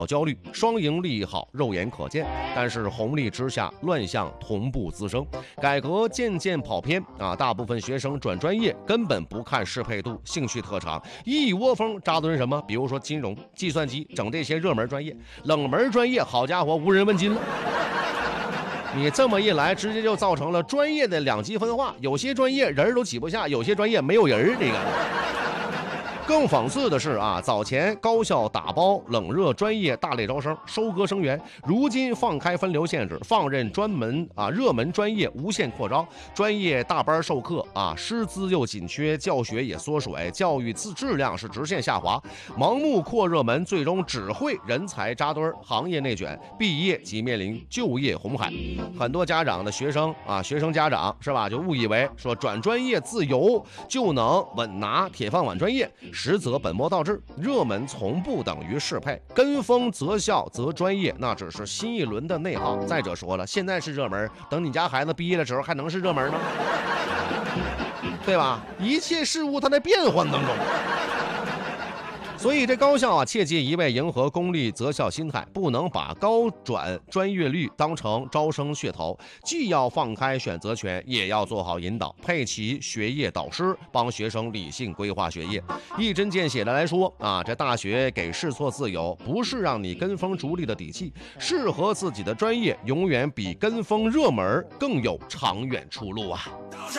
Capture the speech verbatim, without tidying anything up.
焦虑，双赢利益好，肉眼可见。但是红利之下，乱象同步滋生，改革渐渐跑偏啊！大部分学生转专业根本不看适配度、兴趣特长，一窝蜂扎堆什么？比如说金融、计算机，整这些热门专业，冷门专业，好家伙，无人问津了。你这么一来，直接就造成了专业的两极分化，有些专业人都挤不下，有些专业没有人。这个。更讽刺的是啊，早前高校打包冷热专业大类招生，收割生源，如今放开分流限制，放任专门啊热门专业无限扩招，专业大班授课啊，师资又紧缺，教学也缩水，教育质质量是直线下滑，盲目扩热门，最终只会人才扎堆，行业内卷，毕业即面临就业红海。很多家长的学生啊，学生家长是吧，就误以为说转专业自由就能稳拿铁饭碗专业。实则本末倒置，热门从不等于适配，跟风择校择专业，那只是新一轮的内耗。再者说了，现在是热门，等你家孩子毕业的时候还能是热门吗？对吧？一切事物它在变换当中。所以这高校啊，切记一味迎合公立择校心态，不能把高转专业率当成招生噱头，既要放开选择权，也要做好引导，配齐学业导师，帮学生理性规划学业。一针见血的来说啊，这大学给试错自由，不是让你跟风逐利的底气，适合自己的专业永远比跟风热门更有长远出路啊。